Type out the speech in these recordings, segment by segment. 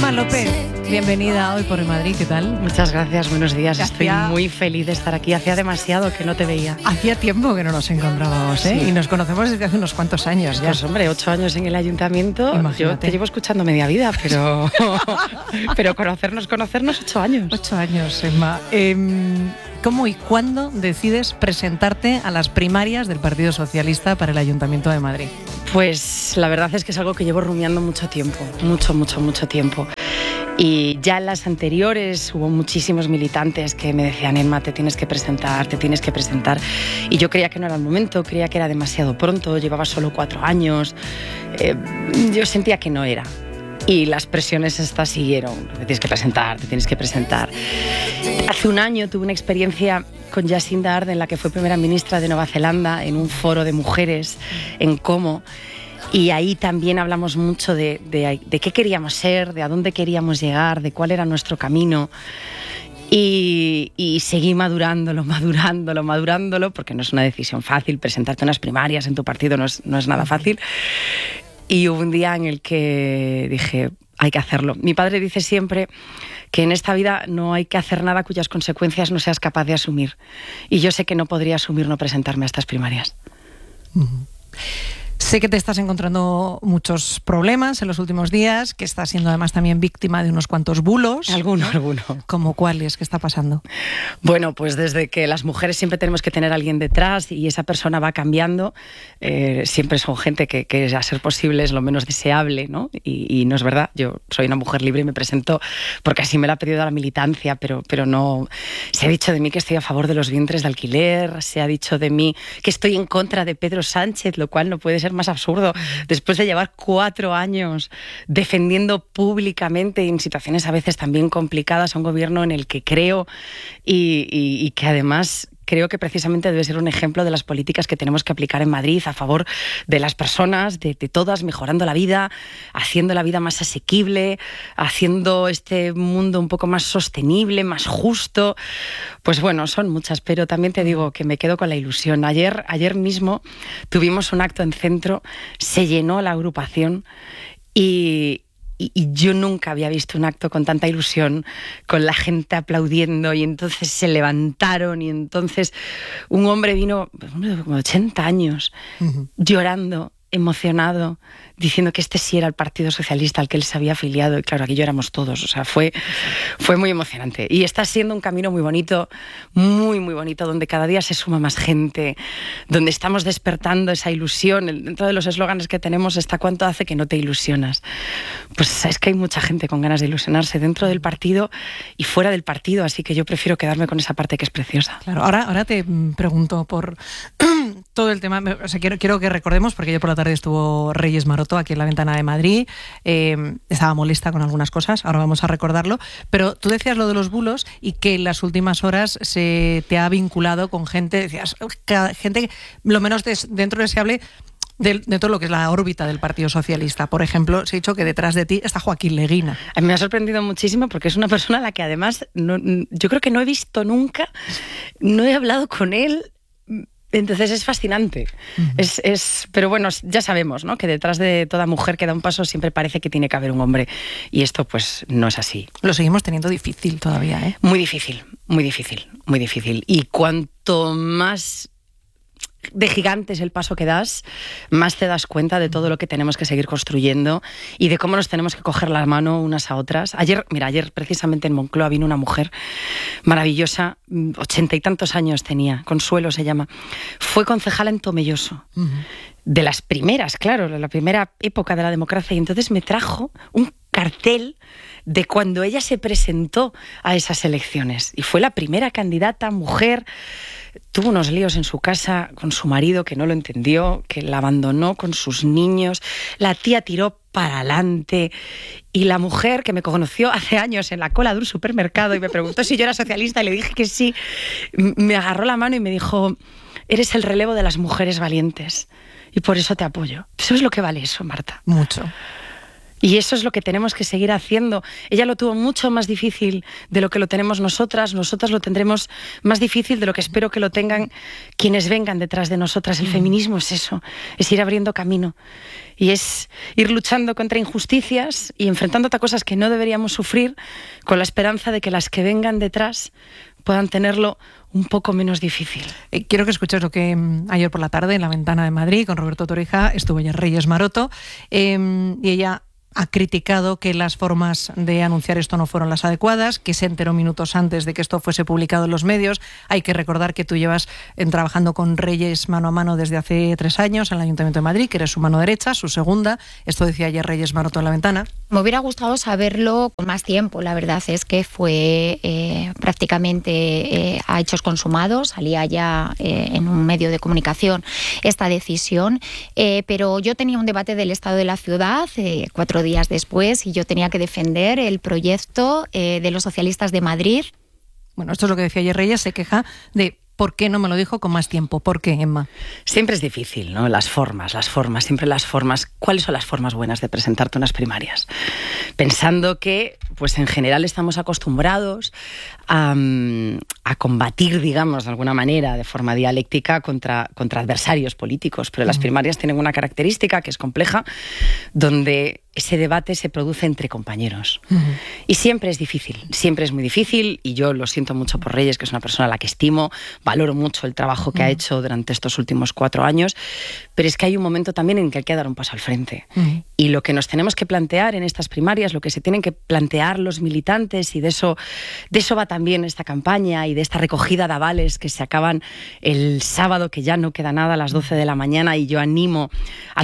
Gemma López, bienvenida a Hoy por Madrid, ¿qué tal? Muchas gracias, buenos días. Estoy muy feliz de estar aquí. Hacía demasiado que no te veía. Hacía tiempo que no nos encontrábamos, ¿eh? Sí. Y nos conocemos desde hace unos cuantos años ya. Pues hombre, 8 años en el ayuntamiento. Imagínate. Yo te llevo escuchando media vida, pero conocernos 8 años. 8 años, Gemma. ¿Cómo y cuándo decides presentarte a las primarias del Partido Socialista para el Ayuntamiento de Madrid? Pues la verdad es que es algo que llevo rumiando mucho tiempo, mucho tiempo. Y ya en las anteriores hubo muchísimos militantes que me decían: Emma, te tienes que presentar. Y yo creía que no era el momento, creía que era demasiado pronto, llevaba solo 4 años. Yo sentía que no era. Y las presiones estas siguieron. Te tienes que presentar. Hace un año tuve una experiencia con Jacinda Ardern, la que fue primera ministra de Nueva Zelanda, en un foro de mujeres en Como. Y ahí también hablamos mucho de qué queríamos ser, de a dónde queríamos llegar, de cuál era nuestro camino. Y seguí madurándolo, porque no es una decisión fácil. Presentarte a unas primarias en tu partido no es nada fácil. Y hubo un día en el que dije: hay que hacerlo. Mi padre dice siempre que en esta vida no hay que hacer nada cuyas consecuencias no seas capaz de asumir. Y yo sé que no podría asumir no presentarme a estas primarias. Sé que te estás encontrando muchos problemas en los últimos días, que estás siendo además también víctima de unos cuantos bulos. Alguno. ¿Cómo cuáles? ¿Qué está pasando? Bueno, pues desde que las mujeres siempre tenemos que tener a alguien detrás y esa persona va cambiando, siempre son gente que a ser posible es lo menos deseable, ¿no? Y no es verdad. Yo soy una mujer libre y me presento porque así me lo ha pedido la militancia, pero no. Se ha dicho de mí que estoy a favor de los vientres de alquiler, se ha dicho de mí que estoy en contra de Pedro Sánchez, lo cual no puede ser más absurdo, después de llevar 4 años defendiendo públicamente en situaciones a veces también complicadas a un gobierno en el que creo y que además creo que precisamente debe ser un ejemplo de las políticas que tenemos que aplicar en Madrid a favor de las personas, de todas, mejorando la vida, haciendo la vida más asequible, haciendo este mundo un poco más sostenible, más justo. Pues bueno, son muchas, pero también te digo que me quedo con la ilusión. Ayer mismo tuvimos un acto en Centro, se llenó la agrupación y yo nunca había visto un acto con tanta ilusión, con la gente aplaudiendo, y entonces se levantaron y entonces un hombre vino, como 80 años, llorando, emocionado, diciendo que este sí era el Partido Socialista al que él se había afiliado, y claro, aquí éramos todos, o sea, fue muy emocionante. Y está siendo un camino muy bonito, muy bonito, donde cada día se suma más gente, donde estamos despertando esa ilusión. Dentro de los eslóganes que tenemos está: ¿cuánto hace que no te ilusionas? Pues es que hay mucha gente con ganas de ilusionarse dentro del partido y fuera del partido, así que yo prefiero quedarme con esa parte que es preciosa. Claro, ahora te pregunto por todo el tema. O sea, quiero que recordemos, porque ayer por la tarde estuvo Reyes Maroto aquí en la Ventana de Madrid, estaba molesta con algunas cosas, ahora vamos a recordarlo, pero tú decías lo de los bulos y que en las últimas horas se te ha vinculado con gente, decías, gente lo menos dentro deseable de todo lo que es la órbita del Partido Socialista. Por ejemplo, se ha dicho que detrás de ti está Joaquín Leguina. A mí me ha sorprendido muchísimo porque es una persona a la que además yo creo que no he visto nunca, no he hablado con él. Entonces es fascinante. Pero bueno, ya sabemos, ¿no?, que detrás de toda mujer que da un paso siempre parece que tiene que haber un hombre. Y esto pues no es así. Lo seguimos teniendo difícil todavía, ¿eh? Muy difícil. Y cuanto más de gigante es el paso que das, más te das cuenta de todo lo que tenemos que seguir construyendo y de cómo nos tenemos que coger la mano unas a otras. Ayer precisamente en Moncloa vino una mujer maravillosa, 80 y tantos años tenía, Consuelo se llama, fue concejala en Tomelloso, de las primeras, claro, la primera época de la democracia, y entonces me trajo un cartel de cuando ella se presentó a esas elecciones y fue la primera candidata mujer. Tuvo unos líos en su casa con su marido que no lo entendió, que la abandonó con sus niños, la tía tiró para adelante y la mujer que me conoció hace años en la cola de un supermercado y me preguntó si yo era socialista y le dije que sí, me agarró la mano y me dijo: eres el relevo de las mujeres valientes y por eso te apoyo. ¿Sabes lo que vale eso, Marta? Mucho. Y eso es lo que tenemos que seguir haciendo. Ella lo tuvo mucho más difícil de lo que lo tenemos nosotras lo tendremos más difícil de lo que espero que lo tengan quienes vengan detrás de nosotras. El feminismo es eso, es ir abriendo camino y es ir luchando contra injusticias y enfrentándote a cosas que no deberíamos sufrir con la esperanza de que las que vengan detrás puedan tenerlo un poco menos difícil. Quiero que escuches lo que ayer por la tarde en La Ventana de Madrid con Roberto Torija estuvo ya Reyes Maroto y ella ha criticado que las formas de anunciar esto no fueron las adecuadas, que se enteró minutos antes de que esto fuese publicado en los medios. Hay que recordar que tú llevas trabajando con Reyes mano a mano desde hace 3 años en el Ayuntamiento de Madrid, que eres su mano derecha, su segunda. Esto decía ayer Reyes Maroto en La Ventana. Me hubiera gustado saberlo con más tiempo. La verdad es que fue prácticamente a hechos consumados. Salía ya en un medio de comunicación esta decisión. Pero yo tenía un debate del estado de la ciudad 4 días después y yo tenía que defender el proyecto de los socialistas de Madrid. Bueno, esto es lo que decía ayer Reyes. Se queja de ¿por qué no me lo dijo con más tiempo? ¿Por qué, Emma? Siempre es difícil, ¿no? Las formas, siempre las formas. ¿Cuáles son las formas buenas de presentarte unas primarias? Pensando que, pues en general estamos acostumbrados a combatir, digamos, de alguna manera, de forma dialéctica contra adversarios políticos, pero las primarias tienen una característica que es compleja, donde ese debate se produce entre compañeros. Y siempre es difícil, siempre es muy difícil, y yo lo siento mucho por Reyes, que es una persona a la que estimo, valoro mucho el trabajo que ha hecho durante estos últimos 4 años, pero es que hay un momento también en que hay que dar un paso al frente. Y lo que nos tenemos que plantear en estas primarias, lo que se tienen que plantear los militantes, y de eso va también esta campaña y de esta recogida de avales que se acaban el sábado, que ya no queda nada, a las 12 de la mañana, y yo animo a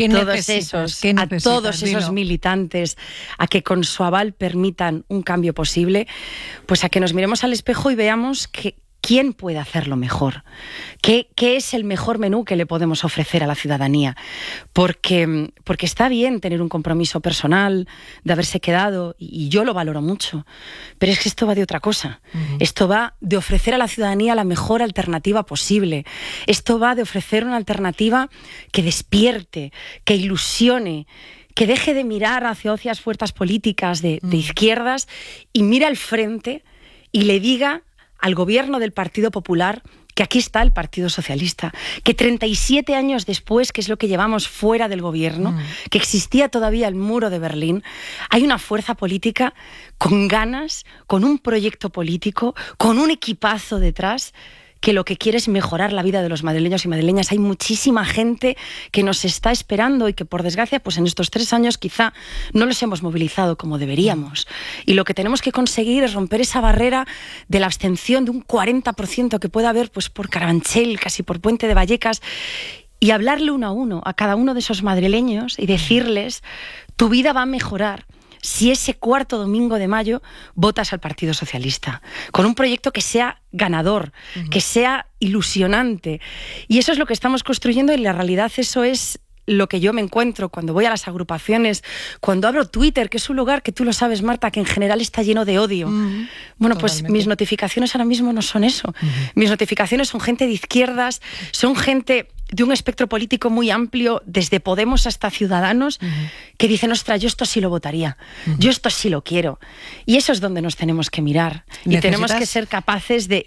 todos esos militantes a que con su aval permitan un cambio posible, pues a que nos miremos al espejo y veamos que ¿quién puede hacerlo mejor? ¿Qué es el mejor menú que le podemos ofrecer a la ciudadanía? Porque está bien tener un compromiso personal de haberse quedado, y yo lo valoro mucho, pero es que esto va de otra cosa. Esto va de ofrecer a la ciudadanía la mejor alternativa posible. Esto va de ofrecer una alternativa que despierte, que ilusione, que deje de mirar hacia fuerzas políticas de izquierdas y mire al frente y le diga al gobierno del Partido Popular que aquí está el Partido Socialista, que 37 años después, que es lo que llevamos fuera del gobierno, que existía todavía el muro de Berlín, hay una fuerza política con ganas, con un proyecto político, con un equipazo detrás, que lo que quiere es mejorar la vida de los madrileños y madrileñas. Hay muchísima gente que nos está esperando y que, por desgracia, pues en estos 3 años quizá no los hemos movilizado como deberíamos. Y lo que tenemos que conseguir es romper esa barrera de la abstención de un 40% que puede haber, pues por Carabanchel, casi por Puente de Vallecas, y hablarle uno a uno a cada uno de esos madrileños y decirles: tu vida va a mejorar si ese 4º domingo de mayo votas al Partido Socialista, con un proyecto que sea ganador, que sea ilusionante. Y eso es lo que estamos construyendo, y la realidad eso es lo que yo me encuentro cuando voy a las agrupaciones, cuando abro Twitter, que es un lugar que tú lo sabes, Marta, que en general está lleno de odio. Bueno, pues mis notificaciones ahora mismo no son eso. Mis notificaciones son gente de izquierdas, son gente de un espectro político muy amplio, desde Podemos hasta Ciudadanos, que dicen: ostras, yo esto sí lo votaría, yo esto sí lo quiero. Y eso es donde nos tenemos que mirar. Y tenemos que ser capaces de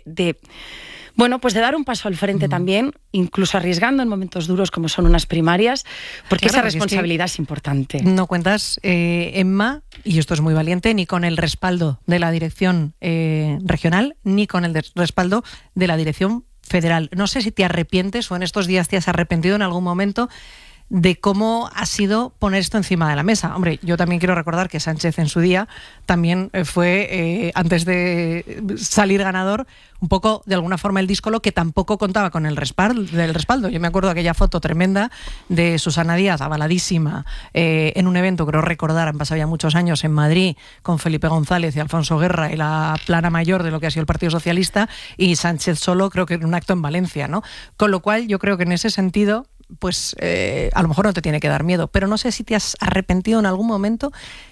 dar un paso al frente también, incluso arriesgando en momentos duros como son unas primarias, porque esa responsabilidad es importante. No cuentas, Emma, y esto es muy valiente, ni con el respaldo de la dirección regional, ni con el respaldo de la dirección federal. No sé si te arrepientes, o en estos días te has arrepentido en algún momento de cómo ha sido poner esto encima de la mesa. Hombre, yo también quiero recordar que Sánchez en su día también fue, antes de salir ganador, un poco de alguna forma el díscolo, que tampoco contaba con el respaldo. Yo me acuerdo de aquella foto tremenda de Susana Díaz, avaladísima, en un evento, creo recordar, han pasado ya muchos años, en Madrid, con Felipe González y Alfonso Guerra, y la plana mayor de lo que ha sido el Partido Socialista, y Sánchez solo, creo que en un acto en Valencia, ¿no? Con lo cual, yo creo que en ese sentido, pues a lo mejor no te tiene que dar miedo, pero no sé si te has arrepentido en algún momento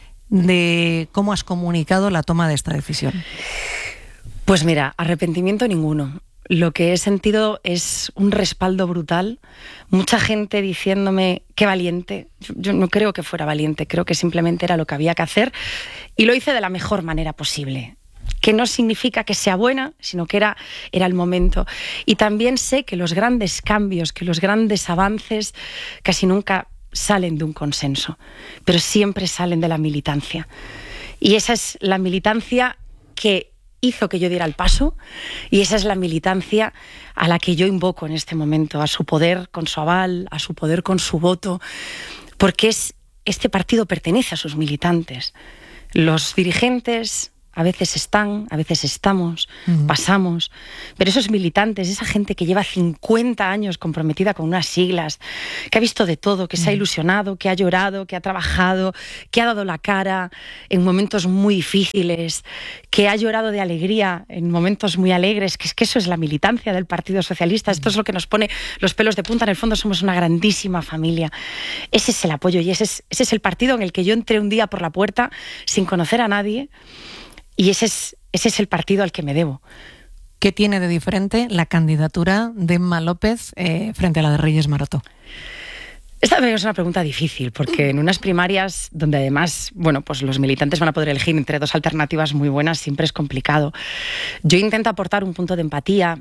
de cómo has comunicado la toma de esta decisión. Pues mira, arrepentimiento ninguno. lo que he sentido es un respaldo brutal. Mucha gente diciéndome qué valiente. Yo no creo que fuera valiente, creo que simplemente era lo que había que hacer y lo hice de la mejor manera posible. Que no significa que sea buena, sino que era el momento. Y también sé que los grandes cambios, que los grandes avances casi nunca salen de un consenso, pero siempre salen de la militancia. Y esa es la militancia que hizo que yo diera el paso y esa es la militancia a la que yo invoco en este momento, a su poder con su aval, a su poder con su voto, porque este partido pertenece a sus militantes. Los dirigentes a veces están, a veces estamos, pasamos, pero esos militantes, esa gente que lleva 50 años comprometida con unas siglas, que ha visto de todo, que se ha ilusionado, que ha llorado, que ha trabajado, que ha dado la cara en momentos muy difíciles, que ha llorado de alegría en momentos muy alegres, que es que eso es la militancia del Partido Socialista, esto es lo que nos pone los pelos de punta, en el fondo somos una grandísima familia. Ese es el apoyo y ese es el partido en el que yo entré un día por la puerta sin conocer a nadie. Y ese es el partido al que me debo. ¿Qué tiene de diferente la candidatura de Emma López frente a la de Reyes Maroto? Esta es una pregunta difícil, porque en unas primarias donde además, bueno, pues los militantes van a poder elegir entre dos alternativas muy buenas, siempre es complicado. Yo intento aportar un punto de empatía,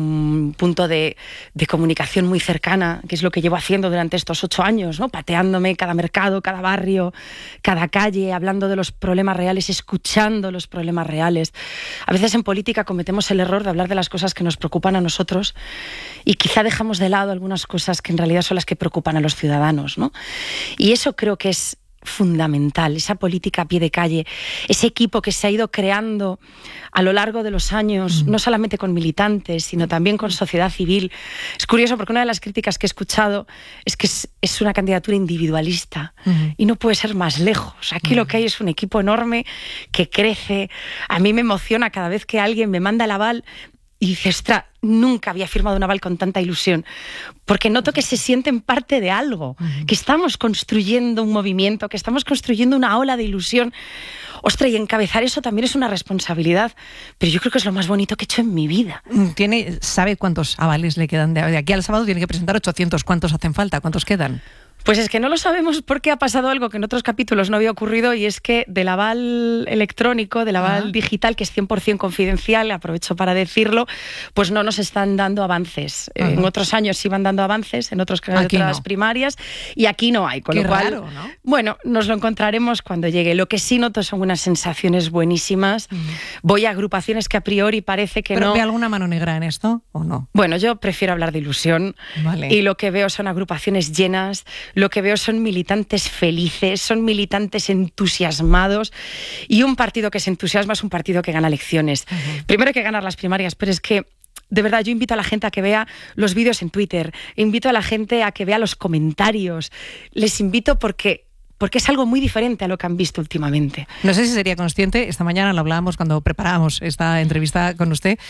un punto de comunicación muy cercana, que es lo que llevo haciendo durante estos 8 años, ¿no? Pateándome cada mercado, cada barrio, cada calle, hablando de los problemas reales, escuchando los problemas reales. A veces en política cometemos el error de hablar de las cosas que nos preocupan a nosotros y quizá dejamos de lado algunas cosas que en realidad son las que preocupan a los ciudadanos, ¿no? Y eso creo que es fundamental, esa política a pie de calle, ese equipo que se ha ido creando a lo largo de los años, no solamente con militantes, sino también con sociedad civil. Es curioso porque una de las críticas que he escuchado es que es una candidatura individualista y no puede ser más lejos. Aquí lo que hay es un equipo enorme que crece. A mí me emociona cada vez que alguien me manda el aval y dice, ostras, nunca había firmado un aval con tanta ilusión, porque noto que se sienten parte de algo, que estamos construyendo un movimiento, que estamos construyendo una ola de ilusión. Ostras, y encabezar eso también es una responsabilidad, pero yo creo que es lo más bonito que he hecho en mi vida. ¿Sabe cuántos avales le quedan? De aquí al sábado tiene que presentar 800. ¿Cuántos hacen falta? ¿Cuántos quedan? Pues es que no lo sabemos porque ha pasado algo que en otros capítulos no había ocurrido y es que del aval electrónico, del aval digital, que es 100% confidencial, aprovecho para decirlo, pues no nos están dando avances. En otros años sí iban dando avances, en otras primarias, y aquí no hay. Con Qué lo cual, raro, ¿no? Bueno, nos lo encontraremos cuando llegue. Lo que sí noto son unas sensaciones buenísimas. Voy a agrupaciones que a priori parece que ¿Pero no... ve alguna mano negra en esto o no? Bueno, yo prefiero hablar de ilusión. Vale. Y lo que veo son agrupaciones llenas, lo que veo son militantes felices, son militantes entusiasmados y un partido que se entusiasma es un partido que gana elecciones. Primero hay que ganar las primarias, pero es que de verdad, yo invito a la gente a que vea los vídeos en Twitter, invito a la gente a que vea los comentarios, les invito porque es algo muy diferente a lo que han visto últimamente. No sé si sería consciente, esta mañana lo hablábamos cuando preparábamos esta entrevista con usted,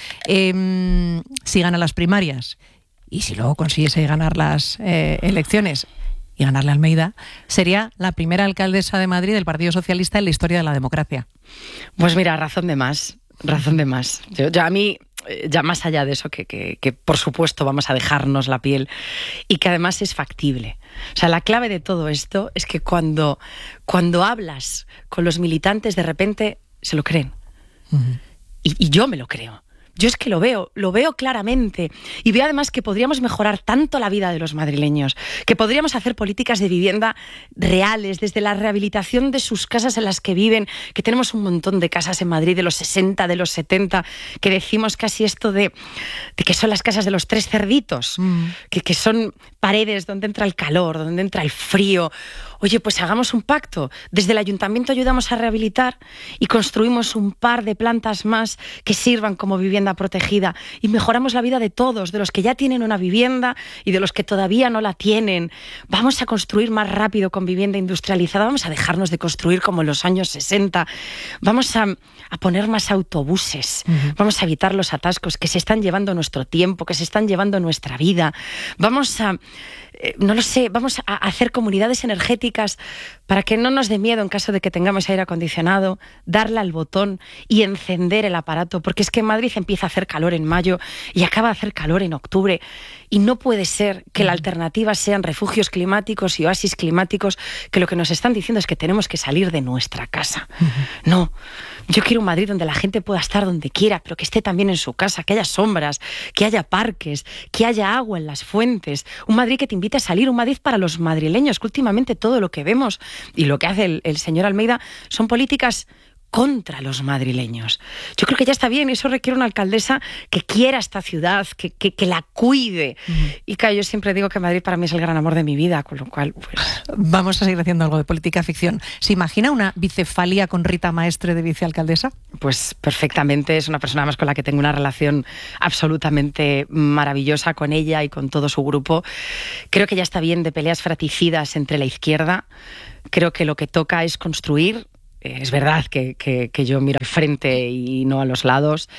si gana las primarias y si luego consiguiese ganar las elecciones y ganarle a Almeida, sería la primera alcaldesa de Madrid del Partido Socialista en la historia de la democracia. Pues mira, razón de más. Yo a mí, ya más allá de eso, que por supuesto vamos a dejarnos la piel y que además es factible. O sea, la clave de todo esto es que cuando hablas con los militantes, de repente se lo creen. Y yo me lo creo. Yo es que lo veo claramente y veo además que podríamos mejorar tanto la vida de los madrileños, que podríamos hacer políticas de vivienda reales, desde la rehabilitación de sus casas en las que viven, que tenemos un montón de casas en Madrid de los 60, de los 70, que decimos casi esto de que son las casas de los 3 cerditos, que son paredes donde entra el calor, donde entra el frío. Oye, pues hagamos un pacto. Desde el ayuntamiento ayudamos a rehabilitar y construimos un par de plantas más que sirvan como vivienda protegida y mejoramos la vida de todos, de los que ya tienen una vivienda y de los que todavía no la tienen. Vamos a construir más rápido con vivienda industrializada, vamos a dejarnos de construir como en los años 60, vamos a poner más autobuses, vamos a evitar los atascos que se están llevando nuestro tiempo, que se están llevando nuestra vida, vamos a... no lo sé, vamos a hacer comunidades energéticas para que no nos dé miedo en caso de que tengamos aire acondicionado, darle al botón y encender el aparato, porque es que en Madrid empieza empieza a hacer calor en mayo y acaba de hacer calor en octubre. Y no puede ser que la alternativa sean refugios climáticos y oasis climáticos, que lo que nos están diciendo es que tenemos que salir de nuestra casa. No, yo quiero un Madrid donde la gente pueda estar donde quiera, pero que esté también en su casa, que haya sombras, que haya parques, que haya agua en las fuentes. Un Madrid que te invite a salir, un Madrid para los madrileños, que últimamente todo lo que vemos y lo que hace el señor Almeida son políticas contra los madrileños. Yo creo que ya está bien, eso requiere una alcaldesa que quiera esta ciudad, que la cuide. Y claro, yo siempre digo que Madrid para mí es el gran amor de mi vida, con lo cual, pues... Vamos a seguir haciendo algo de política ficción. ¿Se imagina una bicefalia con Rita Maestre de vicealcaldesa? Pues perfectamente, es una persona más con la que tengo una relación absolutamente maravillosa con ella y con todo su grupo. Creo que ya está bien de peleas fratricidas entre la izquierda. Creo que lo que toca es construir. Es verdad que yo miro al frente y no a los lados.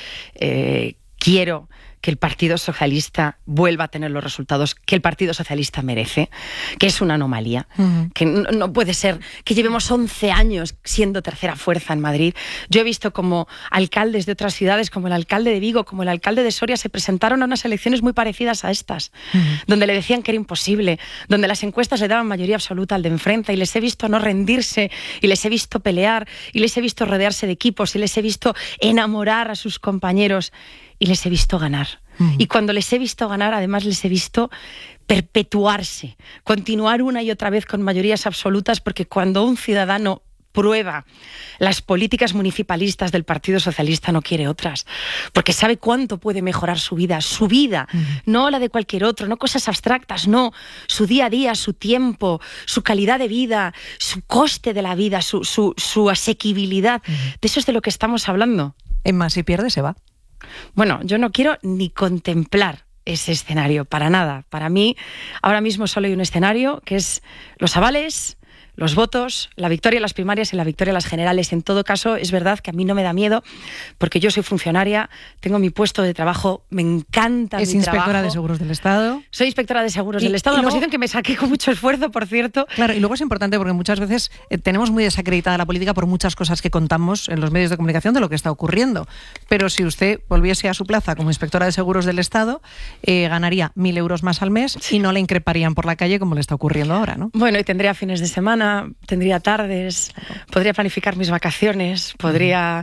Quiero que el Partido Socialista vuelva a tener los resultados que el Partido Socialista merece, que es una anomalía, que no puede ser que llevemos 11 años siendo tercera fuerza en Madrid. Yo he visto como alcaldes de otras ciudades, como el alcalde de Vigo, como el alcalde de Soria, se presentaron a unas elecciones muy parecidas a estas, donde le decían que era imposible, donde las encuestas le daban mayoría absoluta al de enfrente, y les he visto no rendirse, y les he visto pelear, y les he visto rodearse de equipos, y les he visto enamorar a sus compañeros, y les he visto ganar. Y cuando les he visto ganar, además les he visto perpetuarse, continuar una y otra vez con mayorías absolutas, porque cuando un ciudadano prueba las políticas municipalistas del Partido Socialista no quiere otras, porque sabe cuánto puede mejorar su vida, no la de cualquier otro, no cosas abstractas, no, su día a día, su tiempo, su calidad de vida, su coste de la vida, su asequibilidad. De eso es de lo que estamos hablando. Emma, si pierde, se va. Bueno, yo no quiero ni contemplar ese escenario, para nada. Para mí, ahora mismo solo hay un escenario, que es los avales, los votos, la victoria en las primarias y la victoria en las generales. En todo caso, es verdad que a mí no me da miedo, porque yo soy funcionaria, tengo mi puesto de trabajo, me encanta mi trabajo. Es inspectora de seguros del Estado. Soy inspectora de seguros del Estado, una posición que me saqué con mucho esfuerzo, por cierto. Claro, y luego es importante porque muchas veces tenemos muy desacreditada la política por muchas cosas que contamos en los medios de comunicación de lo que está ocurriendo. Pero si usted volviese a su plaza como inspectora de seguros del Estado, ganaría 1.000 euros más al mes y no le increparían por la calle como le está ocurriendo ahora, ¿no? Bueno, y tendría fines de semana, tendría tardes, podría planificar mis vacaciones, podría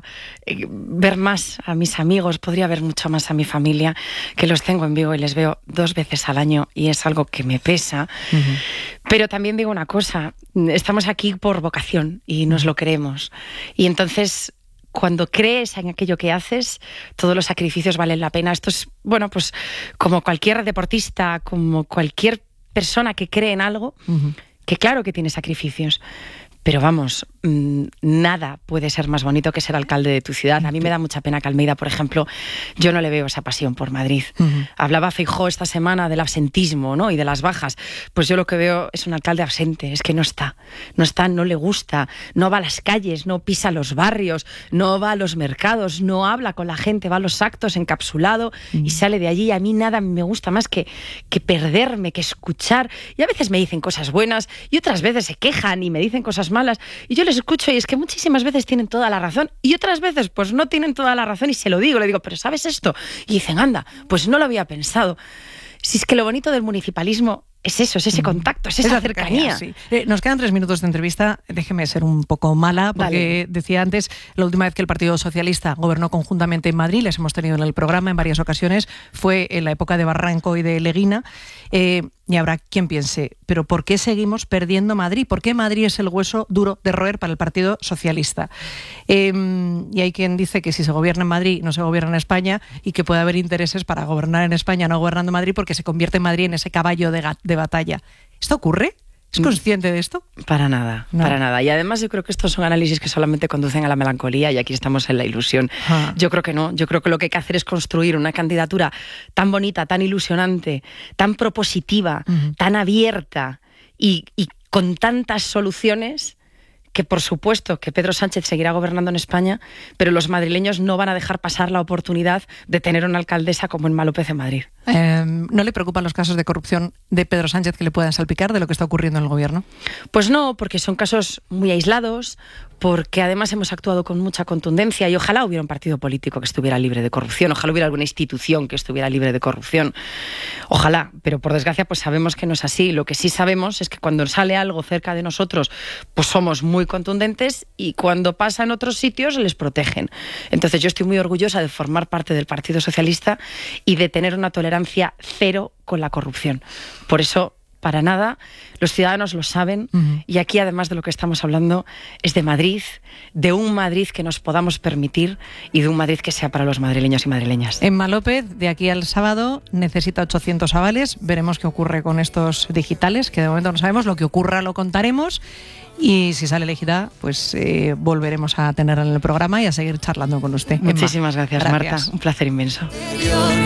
ver más a mis amigos, podría ver mucho más a mi familia, que los tengo en Vigo y les veo 2 veces al año y es algo que me pesa. Pero también digo una cosa, estamos aquí por vocación y nos lo creemos. Y entonces, cuando crees en aquello que haces, todos los sacrificios valen la pena. Esto es, bueno, pues como cualquier deportista, como cualquier persona que cree en algo, que claro que tiene sacrificios, pero vamos, nada puede ser más bonito que ser alcalde de tu ciudad. A mí me da mucha pena que Almeida, por ejemplo, yo no le veo esa pasión por Madrid. Hablaba Feijóo esta semana del absentismo, ¿no? Y de las bajas. Pues yo lo que veo es un alcalde ausente, es que no está, no le gusta, no va a las calles, no pisa los barrios, no va a los mercados, no habla con la gente, va a los actos encapsulado y sale de allí. A mí nada me gusta más que perderme, que escuchar. Y a veces me dicen cosas buenas y otras veces se quejan y me dicen cosas malas. Y yo les escucho y es que muchísimas veces tienen toda la razón y otras veces pues no tienen toda la razón y se lo digo, le digo, pero ¿sabes esto? Y dicen, anda, pues no lo había pensado. Si es que lo bonito del municipalismo es eso, es ese contacto, es esa cercanía. Sí. Nos quedan 3 minutos de entrevista. Déjeme ser un poco mala, porque decía antes, la última vez que el Partido Socialista gobernó conjuntamente en Madrid, les hemos tenido en el programa en varias ocasiones, fue en la época de Barranco y de Leguina. Y habrá quien piense, ¿pero por qué seguimos perdiendo Madrid? ¿Por qué Madrid es el hueso duro de roer para el Partido Socialista? Y hay quien dice que si se gobierna en Madrid no se gobierna en España y que puede haber intereses para gobernar en España no gobernando en Madrid porque se convierte en Madrid en ese caballo de batalla. ¿Esto ocurre? ¿Es consciente de esto? Para nada, no. Para nada. Y además yo creo que estos son análisis que solamente conducen a la melancolía y aquí estamos en la ilusión. Yo creo que no. Yo creo que lo que hay que hacer es construir una candidatura tan bonita, tan ilusionante, tan propositiva, tan abierta y con tantas soluciones que por supuesto que Pedro Sánchez seguirá gobernando en España, pero los madrileños no van a dejar pasar la oportunidad de tener una alcaldesa como Emma López en Madrid. ¿No le preocupan los casos de corrupción de Pedro Sánchez que le puedan salpicar de lo que está ocurriendo en el gobierno? Pues no, porque son casos muy aislados, porque además hemos actuado con mucha contundencia y ojalá hubiera un partido político que estuviera libre de corrupción, ojalá hubiera alguna institución que estuviera libre de corrupción, ojalá, pero por desgracia pues sabemos que no es así. Lo que sí sabemos es que cuando sale algo cerca de nosotros pues somos muy contundentes y cuando pasa en otros sitios les protegen. Entonces yo estoy muy orgullosa de formar parte del Partido Socialista y de tener una tolerancia cero con la corrupción. Por eso, para nada, los ciudadanos lo saben y aquí, además de lo que estamos hablando, es de Madrid, de un Madrid que nos podamos permitir y de un Madrid que sea para los madrileños y madrileñas. Emma López, de aquí al sábado, necesita 800 avales. Veremos qué ocurre con estos digitales, que de momento no sabemos. Lo que ocurra lo contaremos y si sale elegida, pues volveremos a tenerla en el programa y a seguir charlando con usted. Muchísimas gracias, Marta. Un placer inmenso.